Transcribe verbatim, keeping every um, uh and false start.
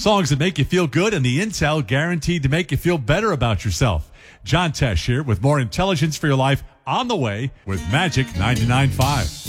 Songs that make you feel good and the intel guaranteed to make you feel better about yourself. John Tesh here with more intelligence for your life on the way with Magic ninety-nine point five.